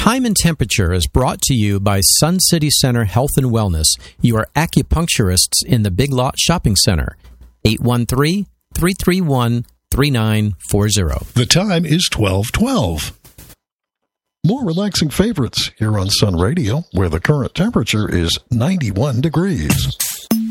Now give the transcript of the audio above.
Time and Temperature is brought to you by Sun City Center Health and Wellness, your acupuncturists in the Big Lot Shopping Center. 813-331-3940. The time is 12:12. More relaxing favorites here on Sun Radio, where the current temperature is 91 degrees.